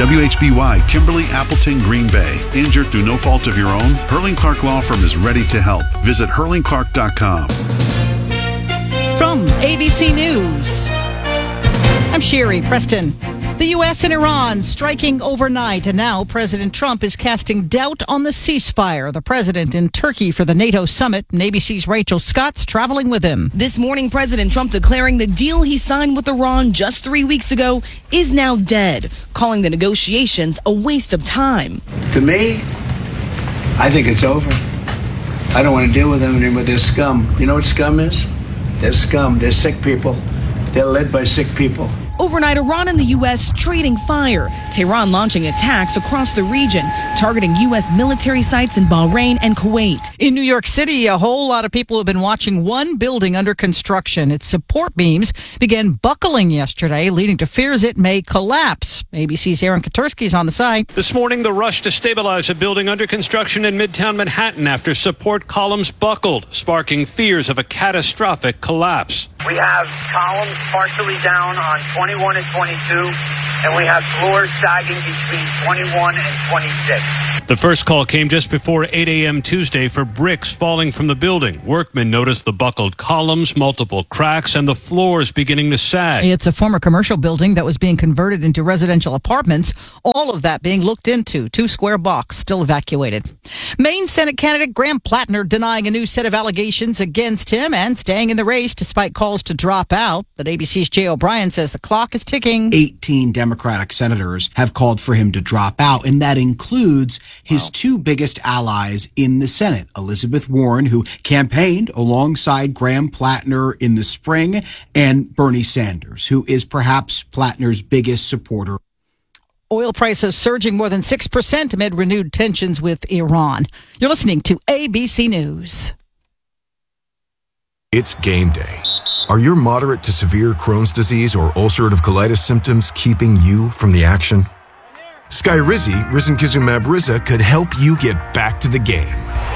WHBY, Kimberly Appleton, Green Bay. Injured through no fault of your own? Hurling Clark Law Firm is ready to help. Visit hurlingclark.com. From ABC News, I'm Sherry Preston. The U.S. and Iran striking overnight, and now President Trump is casting doubt on the ceasefire. The president in Turkey for the NATO summit, and ABC's Rachel Scott's traveling with him. This morning, President Trump declaring the deal he signed with Iran just 3 weeks ago is now dead, calling the negotiations a waste of time. To me, I think it's over. I don't want to deal with them anymore. They're scum. You know what scum is? They're scum. They're sick people. They're led by sick people. Overnight, Iran and the U.S. trading fire. Tehran launching attacks across the region, targeting U.S. military sites in Bahrain and Kuwait. In New York City, a whole lot of people have been watching one building under construction. Its support beams began buckling yesterday, leading to fears it may collapse. ABC's Aaron Katursky is on the site. This morning, the rush to stabilize a building under construction in Midtown Manhattan after support columns buckled, sparking fears of a catastrophic collapse. We have columns partially down on 21 and 22, and we have floors sagging between 21 and 26. The first call came just before 8 a.m. Tuesday for bricks falling from the building. Workmen noticed the buckled columns, multiple cracks, and the floors beginning to sag. It's a former commercial building that was being converted into residential apartments. All of that being looked into. 2 square blocks still evacuated. Maine Senate candidate Graham Plattner denying a new set of allegations against him and staying in the race despite calls to drop out. But ABC's Jay O'Brien says the clock is ticking. 18 Democratic senators have called for him to drop out, and that includes his two biggest allies in the Senate, Elizabeth Warren, who campaigned alongside Graham Plattner in the spring, and Bernie Sanders, who is perhaps Plattner's biggest supporter. Oil prices surging more than 6% amid renewed tensions with Iran. You're listening to ABC News. It's game day. Are your moderate to severe Crohn's disease or ulcerative colitis symptoms keeping you from the action? Skyrizi, risankizumab Riza, could help you get back to the game.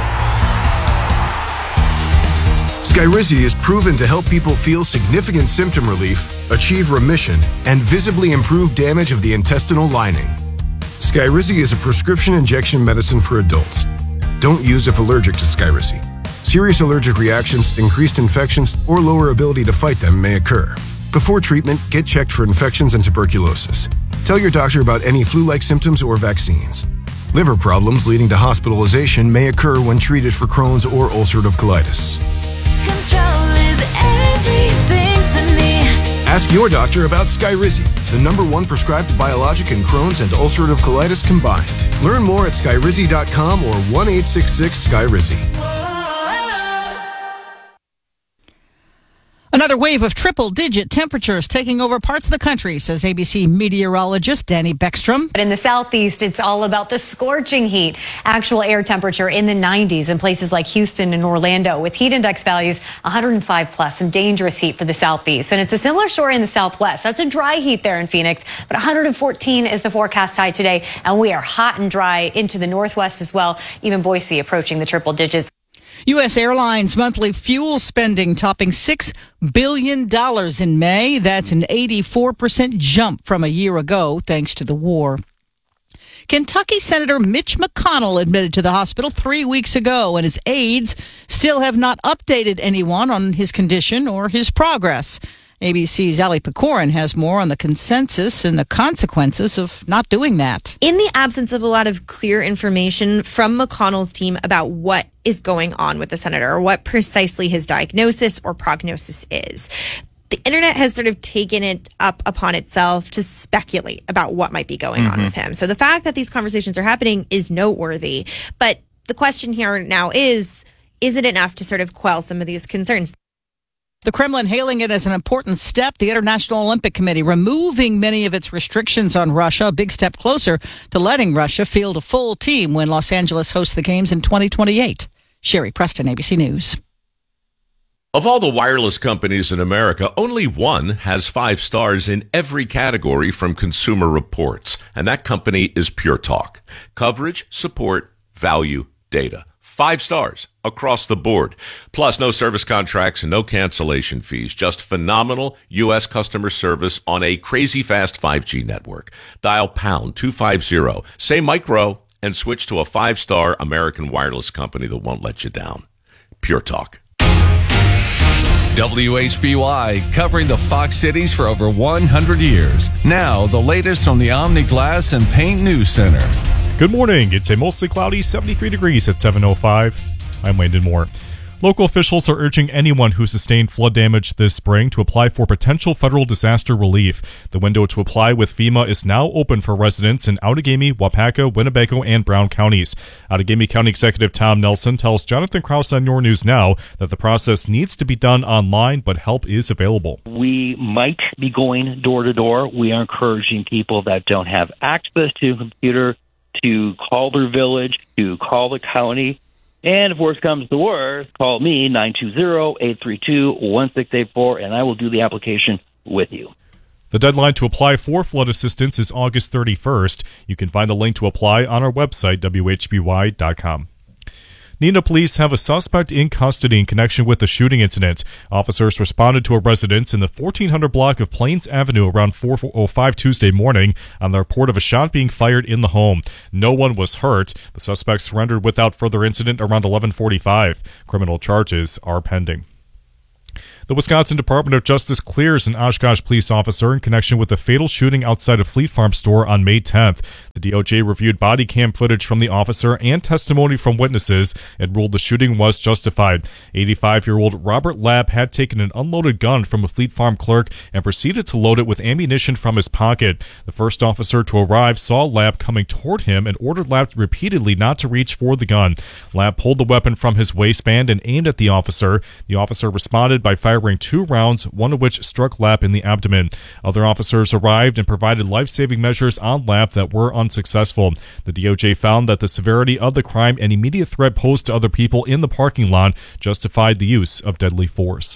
Skyrizi is proven to help people feel significant symptom relief, achieve remission, and visibly improve damage of the intestinal lining. Skyrizi is a prescription injection medicine for adults. Don't use if allergic to Skyrizi. Serious allergic reactions, increased infections, or lower ability to fight them may occur. Before treatment, get checked for infections and tuberculosis. Tell your doctor about any flu-like symptoms or vaccines. Liver problems leading to hospitalization may occur when treated for Crohn's or ulcerative colitis. Control is everything to me. Ask your doctor about Skyrizi, the #1 prescribed biologic in Crohn's and ulcerative colitis combined. Learn more at skyrizi.com or 1-866-SKYRIZI. Another wave of triple-digit temperatures taking over parts of the country, says ABC meteorologist Danny Beckstrom. But in the southeast, it's all about the scorching heat. Actual air temperature in the 90s in places like Houston and Orlando, with heat index values 105 plus and dangerous heat for the southeast. And it's a similar story in the southwest. That's a dry heat there in Phoenix, but 114 is the forecast high today. And we are hot and dry into the northwest as well, even Boise approaching the triple digits. U.S. Airlines monthly fuel spending topping $6 billion in May. That's an 84% jump from a year ago, thanks to the war. Kentucky Senator Mitch McConnell admitted to the hospital 3 weeks ago, and his aides still have not updated anyone on his condition or his progress. ABC's Ali Pecorin has more on the consensus and the consequences of not doing that. In the absence of a lot of clear information from McConnell's team about what is going on with the senator or what precisely his diagnosis or prognosis is, the internet has sort of taken it up upon itself to speculate about what might be going on with him. So the fact that these conversations are happening is noteworthy. But the question here now is it enough to sort of quell some of these concerns? The Kremlin hailing it as an important step. The International Olympic Committee removing many of its restrictions on Russia, a big step closer to letting Russia field a full team when Los Angeles hosts the games in 2028. Sherry Preston, ABC News. Of all the wireless companies in America, only one has 5 stars in every category from Consumer Reports, and that company is Pure Talk. Coverage, support, value, data. 5 stars across the board. Plus, no service contracts and no cancellation fees. Just phenomenal U.S. customer service on a crazy fast 5G network. Dial pound 250, say micro, and switch to a 5-star American wireless company that won't let you down. Pure Talk. WHBY, covering the Fox cities for over 100 years. Now, the latest from the Omni Glass and Paint News Center. Good morning. It's a mostly cloudy 73 degrees at 7:05. I'm Landon Moore. Local officials are urging anyone who sustained flood damage this spring to apply for potential federal disaster relief. The window to apply with FEMA is now open for residents in Outagamie, Waupaca, Winnebago, and Brown counties. Outagamie County Executive Tom Nelson tells Jonathan Krause on Your News Now that the process needs to be done online, but help is available. We might be going door to door. We are encouraging people that don't have access to a computer to call their village, to call the county. And if worse comes to worse, call me, 920-832-1684, and I will do the application with you. The deadline to apply for flood assistance is August 31st. You can find the link to apply on our website, WHBY.com. Neenah police have a suspect in custody in connection with the shooting incident. Officers responded to a residence in the 1400 block of Plains Avenue around 4:05 Tuesday morning on the report of a shot being fired in the home. No one was hurt. The suspect surrendered without further incident around 11:45. Criminal charges are pending. The Wisconsin Department of Justice clears an Oshkosh police officer in connection with the fatal shooting outside a Fleet Farm store on May 10th. The DOJ reviewed body cam footage from the officer and testimony from witnesses and ruled the shooting was justified. 85-year-old Robert Lapp had taken an unloaded gun from a Fleet Farm clerk and proceeded to load it with ammunition from his pocket. The first officer to arrive saw Lapp coming toward him and ordered Lapp repeatedly not to reach for the gun. Lapp pulled the weapon from his waistband and aimed at the officer. The officer responded by firing 2 rounds, one of which struck Lapp in the abdomen. Other officers arrived and provided life-saving measures on Lapp that were unsuccessful. The DOJ found that the severity of the crime and immediate threat posed to other people in the parking lot justified the use of deadly force.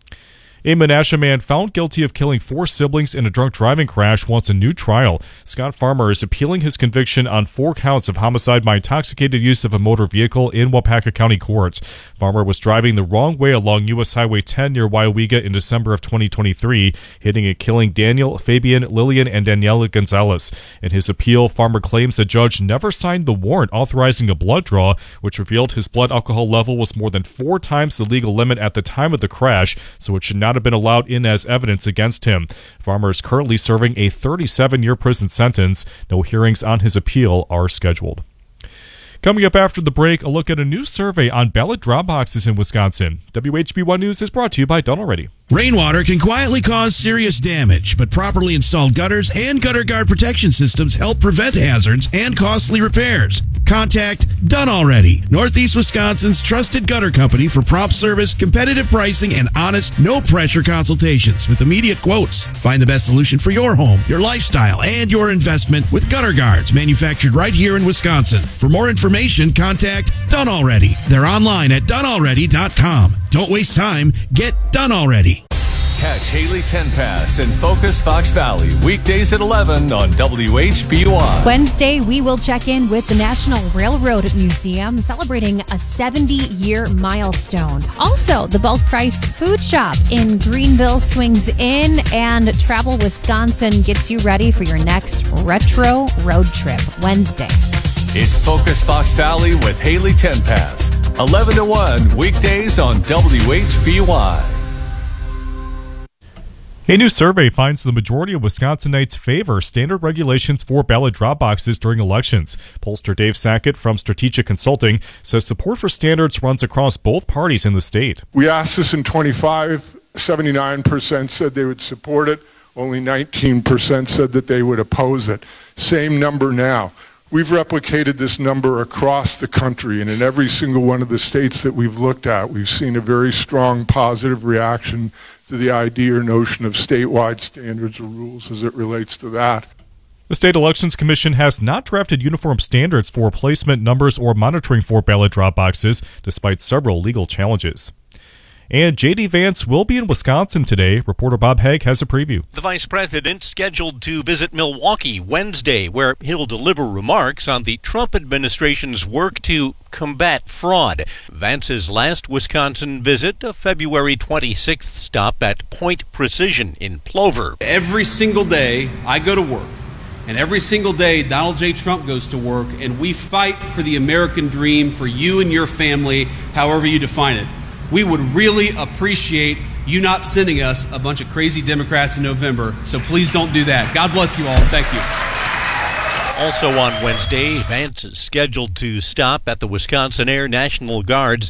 A Menasha man found guilty of killing 4 siblings in a drunk driving crash wants a new trial. Scott Farmer is appealing his conviction on 4 counts of homicide by intoxicated use of a motor vehicle in Waupaca County courts. Farmer was driving the wrong way along U.S. Highway 10 near Waiwega in December of 2023, hitting and killing Daniel, Fabian, Lillian, and Daniela Gonzalez. In his appeal, Farmer claims the judge never signed the warrant authorizing a blood draw, which revealed his blood alcohol level was more than 4 times the legal limit at the time of the crash, so it should not have been allowed in as evidence against him. Farmer is currently serving a 37-year prison sentence. No hearings on his appeal are scheduled. Coming up after the break, a look at a new survey on ballot drop boxes in Wisconsin. WHB1 News is brought to you by Done Already. Rainwater can quietly cause serious damage, but properly installed gutters and gutter guard protection systems help prevent hazards and costly repairs. Contact Done Already, Northeast Wisconsin's trusted gutter company for prompt service, competitive pricing, and honest, no-pressure consultations with immediate quotes. Find the best solution for your home, your lifestyle, and your investment with gutter guards manufactured right here in Wisconsin. For more information, contact Done Already. They're online at donealready.com. Don't waste time. Get Done Already. Catch Haley Tenpass in Focus Fox Valley weekdays at 11 on WHBY. Wednesday, we will check in with the National Railroad Museum celebrating a 70-year milestone. Also, the bulk priced food shop in Greenville swings in, and Travel Wisconsin gets you ready for your next retro road trip Wednesday. It's Focus Fox Valley with Haley Tenpass, 11 to 1 weekdays on WHBY. A new survey finds the majority of Wisconsinites favor standard regulations for ballot drop boxes during elections. Pollster Dave Sackett from Strategic Consulting says support for standards runs across both parties in the state. We asked this in 25. 79% said they would support it. Only 19% said that they would oppose it. Same number now. We've replicated this number across the country, and in every single one of the states that we've looked at, we've seen a very strong positive reaction to the idea or notion of statewide standards or rules as it relates to that. The State Elections Commission has not drafted uniform standards for placement numbers or monitoring for ballot drop boxes, despite several legal challenges. And J.D. Vance will be in Wisconsin today. Reporter Bob Haig has a preview. The vice president scheduled to visit Milwaukee Wednesday, where he'll deliver remarks on the Trump administration's work to combat fraud. Vance's last Wisconsin visit, a February 26th stop at Point Precision in Plover. Every single day I go to work, and every single day Donald J. Trump goes to work, and we fight for the American dream for you and your family, however you define it. We would really appreciate you not sending us a bunch of crazy Democrats in November, so please don't do that. God bless you all. Thank you. Also on Wednesday, Vance is scheduled to stop at the Wisconsin Air National Guard's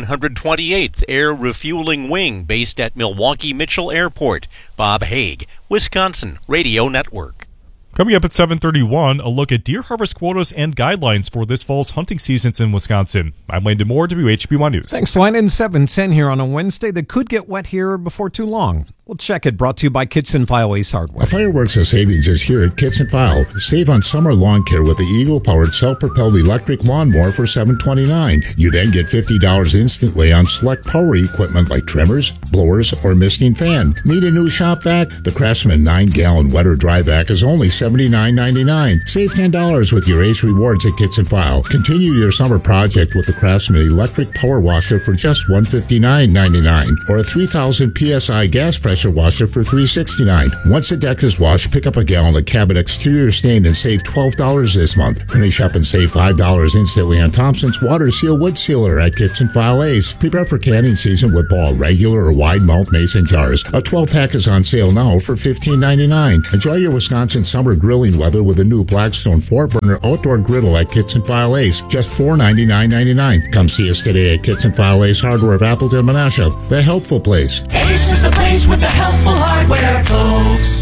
128th Air Refueling Wing based at Milwaukee Mitchell Airport. Bob Haig, Wisconsin Radio Network. Coming up at 7:31, a look at deer harvest quotas and guidelines for this fall's hunting seasons in Wisconsin. I'm Landon Moore, WHB1 News. Thanks, Landon. 7:10 here on a Wednesday that could get wet here before too long. We'll check it. Brought to you by Kits and File Ace Hardware. A fireworks of savings is here at Kits and File. Save on summer lawn care with the Eagle-powered self-propelled electric lawnmower for $729. You then get $50 instantly on select power equipment like trimmers, blowers, or misting fan. Need a new shop vac? The Craftsman 9-gallon wet or dry vac is only $79.99. Save $10 with your Ace Rewards at Kits and File. Continue your summer project with the Craftsman electric power washer for just $159.99, or a 3,000 PSI gas pressure washer for $369. Once the deck is washed, pick up a gallon of Cabot exterior stain and save $12 this month. Finish up and save $5 instantly on Thompson's Water Seal Wood Sealer at Kits and File Ace. Prepare for canning season with Ball regular or wide mouth mason jars. A 12-pack is on sale now for $15.99. Enjoy your Wisconsin summer grilling weather with a new Blackstone 4-burner outdoor griddle at Kits and File Ace. Just $499.99. Come see us today at Kits and File Ace Hardware of Appleton, Menasha. The helpful place. Ace is the place with the helpful hardware, folks.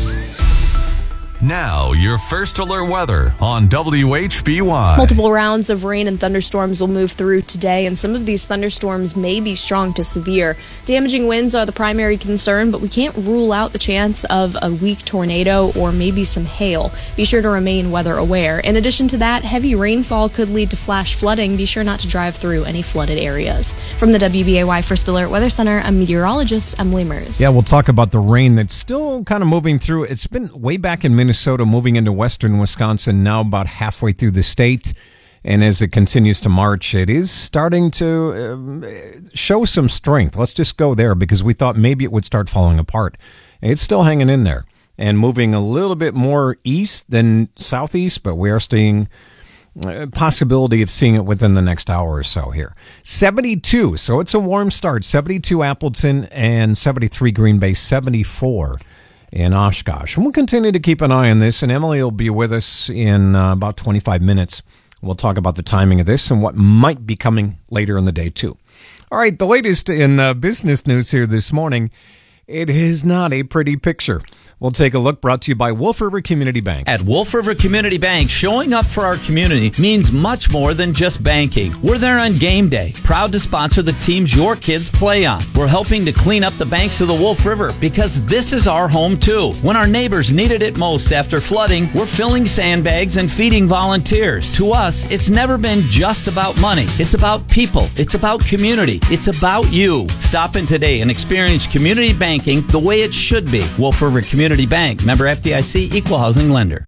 Now, your first alert weather on WHBY. Multiple rounds of rain and thunderstorms will move through today, and some of these thunderstorms may be strong to severe. Damaging winds are the primary concern, but we can't rule out the chance of a weak tornado or maybe some hail. Be sure to remain weather aware. In addition to that, heavy rainfall could lead to flash flooding. Be sure not to drive through any flooded areas. From the WBAY First Alert Weather Center, I'm meteorologist Emily Mers. Yeah, we'll talk about the rain that's still kind of moving through. It's been way back in Minnesota, moving into western Wisconsin, now about halfway through the state. And as it continues to march, it is starting to show some strength. Let's just go there because we thought maybe it would start falling apart. It's still hanging in there and moving a little bit more east than southeast, but we are seeing possibility of seeing it within the next hour or so here. 72, so it's a warm start. 72 Appleton and 73 Green Bay, 74 in Oshkosh. And we'll continue to keep an eye on this, and Emily will be with us in about 25 minutes. We'll talk about the timing of this and what might be coming later in the day, too. All right, the latest in business news here this morning. It is not a pretty picture. We'll take a look, brought to you by Wolf River Community Bank. At Wolf River Community Bank, showing up for our community means much more than just banking. We're there on game day, proud to sponsor the teams your kids play on. We're helping to clean up the banks of the Wolf River because this is our home too. When our neighbors needed it most after flooding, we're filling sandbags and feeding volunteers. To us, it's never been just about money. It's about people. It's about community. It's about you. Stop in today and experience community banking the way it should be. Wolf River Community Bank, member FDIC, equal housing lender.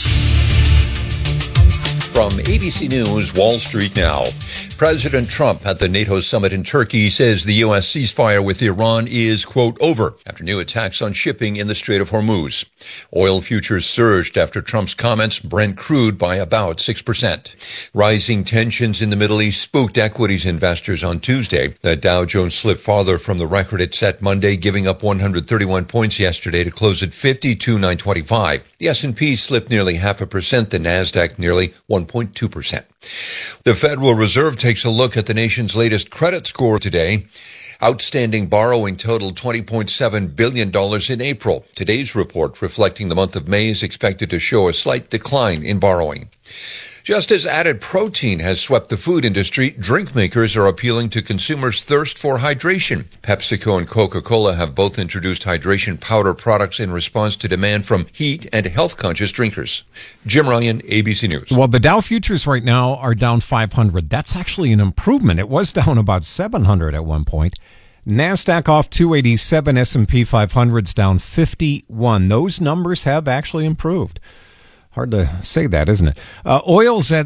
From ABC News, Wall Street Now. President Trump at the NATO summit in Turkey says the U.S. ceasefire with Iran is, quote, over after new attacks on shipping in the Strait of Hormuz. Oil futures surged after Trump's comments, Brent crude by about 6%. Rising tensions in the Middle East spooked equities investors on Tuesday. The Dow Jones slipped farther from the record it set Monday, giving up 131 points yesterday to close at 52,925. The S&P slipped nearly 0.5%, the Nasdaq nearly 1.2%. The Federal Reserve takes a look at the nation's latest credit score today. Outstanding borrowing totaled $20.7 billion in April. Today's report, reflecting the month of May, is expected to show a slight decline in borrowing. Just as added protein has swept the food industry, drink makers are appealing to consumers' thirst for hydration. PepsiCo and Coca-Cola have both introduced hydration powder products in response to demand from heat and health-conscious drinkers. Jim Ryan, ABC News. Well, the Dow futures right now are down 500. That's actually an improvement. It was down about 700 at one point. NASDAQ off 287, S&P 500's down 51. Those numbers have actually improved. Hard to say that, isn't it? Oil's at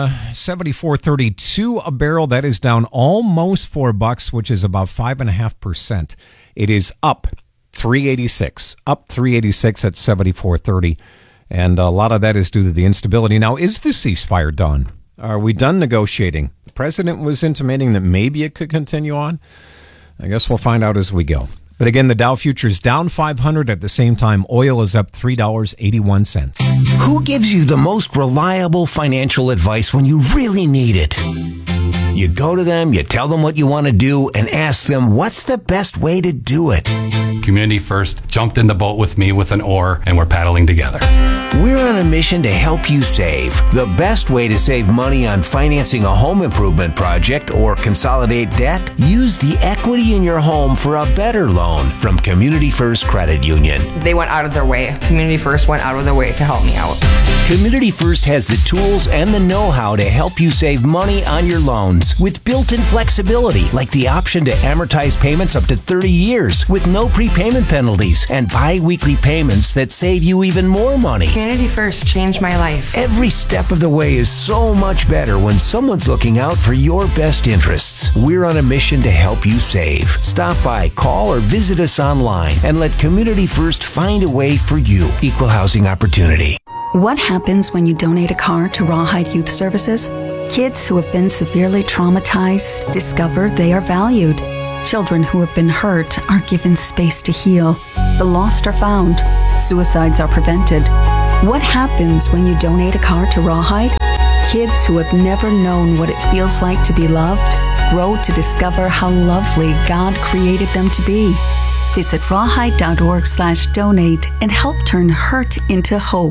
$74.32 a barrel. That is down almost $4, which is about 5.5%. It is up $3.86, up $3.86 at $74.30. And a lot of that is due to the instability. Now, is the ceasefire done? Are we done negotiating? The president was intimating that maybe it could continue on. I guess we'll find out as we go. But again, the Dow futures down 500. At the same time, oil is up $3.81. Who gives you the most reliable financial advice when you really need it? You go to them, you tell them what you want to do, and ask them what's the best way to do it. Community First jumped in the boat with me with an oar, and we're paddling together. We're on a mission to help you save. The best way to save money on financing a home improvement project or consolidate debt? Use the equity in your home for a better loan from Community First Credit Union. They went out of their way. Community First went out of their way to help me out. Community First has the tools and the know-how to help you save money on your loans with built-in flexibility, like the option to amortize payments up to 30 years with no prepayment penalties and bi-weekly payments that save you even more money. Community First changed my life. Every step of the way is so much better when someone's looking out for your best interests. We're on a mission to help you save. Stop by, call, or visit us online and let Community First find a way for you. Equal housing opportunity. What happens when you donate a car to Rawhide Youth Services? Kids who have been severely traumatized discover they are valued. Children who have been hurt are given space to heal. The lost are found. Suicides are prevented. What happens when you donate a car to Rawhide? Kids who have never known what it feels like to be loved grow to discover how lovely God created them to be. Visit rawhide.org/donate and help turn hurt into hope.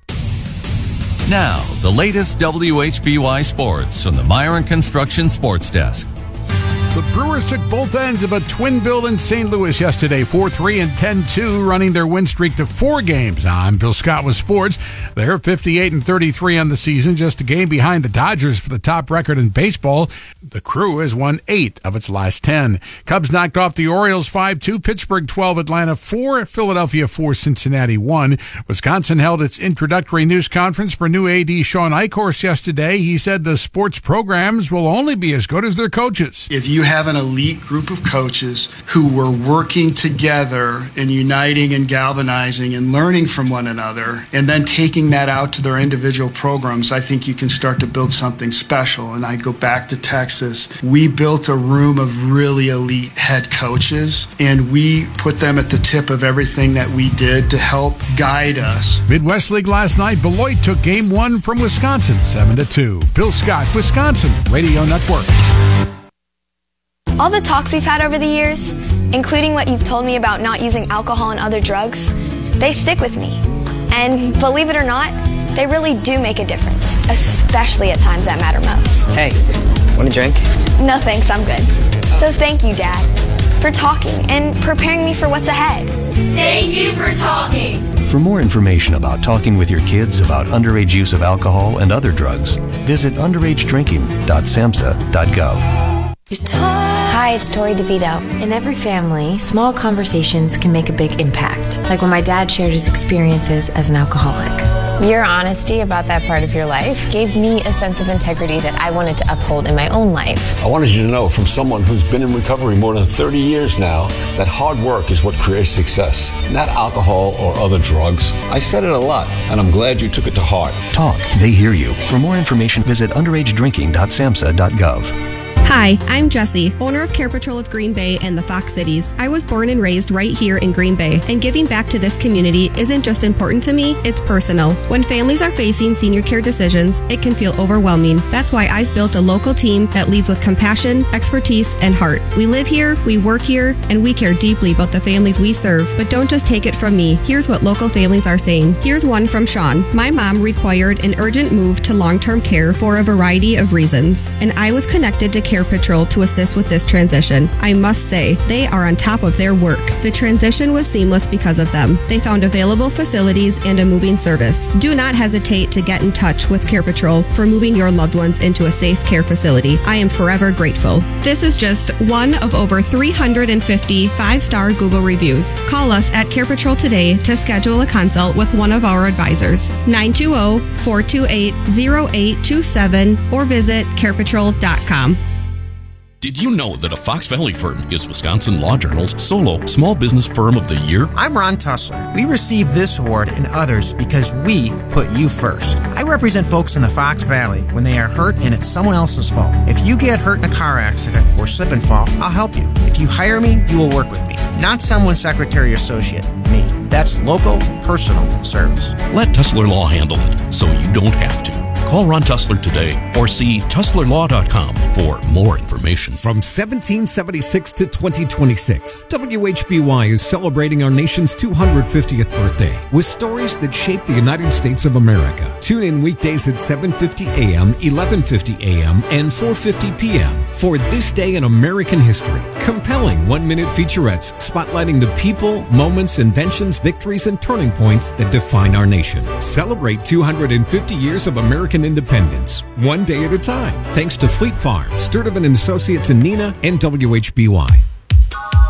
Now, the latest WHBY sports from the Myron Construction Sports Desk. The Brewers took both ends of a twin bill in St. Louis yesterday, 4-3 and 10-2, running their win streak to 4 games. I'm Bill Scott with sports. They're 58 and 33 on the season, just a game behind the Dodgers for the top record in baseball. The Crew has won 8 of its last 10. Cubs knocked off the Orioles 5-2, Pittsburgh 12, Atlanta 4, Philadelphia 4, Cincinnati 1. Wisconsin held its introductory news conference for new AD Sean Eichhorst yesterday. He said the sports programs will only be as good as their coaches. If you have an elite group of coaches who were working together and uniting and galvanizing and learning from one another and then taking that out to their individual programs, I think you can start to build something special. And I go back to Texas. We built a room of really elite head coaches, and we put them at the tip of everything that we did to help guide us. Midwest League last night, Beloit took game 1 from Wisconsin, 7-2. Bill Scott, Wisconsin Radio Network. All the talks we've had over the years, including what you've told me about not using alcohol and other drugs, they stick with me. And believe it or not, they really do make a difference, especially at times that matter most. Hey, want a drink? No thanks, I'm good. So thank you, Dad, for talking and preparing me for what's ahead. Thank you for talking. For more information about talking with your kids about underage use of alcohol and other drugs, visit underagedrinking.samhsa.gov. Hi, it's Tori DeVito. In every family, small conversations can make a big impact. Like when my dad shared his experiences as an alcoholic. Your honesty about that part of your life gave me a sense of integrity that I wanted to uphold in my own life. I wanted you to know from someone who's been in recovery more than 30 years now that hard work is what creates success, not alcohol or other drugs. I said it a lot, and I'm glad you took it to heart. Talk. They hear you. For more information, visit underagedrinking.samhsa.gov. Hi, I'm Jessie, owner of Care Patrol of Green Bay and the Fox Cities. I was born and raised right here in Green Bay, and giving back to this community isn't just important to me, it's personal. When families are facing senior care decisions, it can feel overwhelming. That's why I've built a local team that leads with compassion, expertise, and heart. We live here, we work here, and we care deeply about the families we serve. But don't just take it from me. Here's what local families are saying. Here's one from Sean. My mom required an urgent move to long-term care for a variety of reasons, and I was connected to Care Care Patrol to assist with this transition. I must say, they are on top of their work. The transition was seamless because of them. They found available facilities and a moving service. Do not hesitate to get in touch with Care Patrol for moving your loved ones into a safe care facility. I am forever grateful. This is just one of over 350 5-star Google reviews. Call us at Care Patrol today to schedule a consult with one of our advisors. 920-428-0827 or visit carepatrol.com. Did you know that a Fox Valley firm is Wisconsin Law Journal's solo small business firm of the year? I'm Ron Tussler. We received this award and others because we put you first. I represent folks in the Fox Valley when they are hurt and it's someone else's fault. If you get hurt in a car accident or slip and fall, I'll help you. If you hire me, you will work with me. Not someone's secretary or associate, me. That's local, personal service. Let Tussler Law handle it so you don't have to. Call Ron Tussler today or see TusslerLaw.com for more information. From 1776 to 2026, WHBY is celebrating our nation's 250th birthday with stories that shape the United States of America. Tune in weekdays at 7:50 a.m., 11:50 a.m., and 4:50 p.m. for This Day in American History. Compelling one-minute featurettes spotlighting the people, moments, inventions, victories, and turning points that define our nation. Celebrate 250 years of American independence, one day at a time. Thanks to Fleet Farm, Sturtevant & Associates in Neenah, and WHBY.